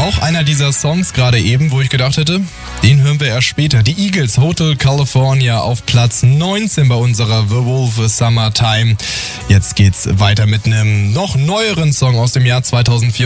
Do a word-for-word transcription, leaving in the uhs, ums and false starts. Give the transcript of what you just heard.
auch einer dieser Songs gerade eben, wo ich gedacht hätte, den hören wir erst später. Die Eagles, Hotel California auf Platz neunzehn bei unserer The Wolf Summertime. Jetzt geht's weiter mit einem noch neueren Song aus dem Jahr zweitausendvier.